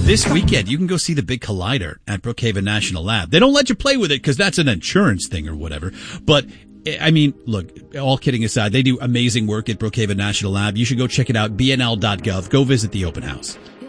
This weekend, you can go see the Big Collider at Brookhaven National Lab. They don't let you play with it because that's an insurance thing or whatever. But, I mean, look, all kidding aside, they do amazing work at Brookhaven National Lab. You should go check it out, bnl.gov. Go visit the open house.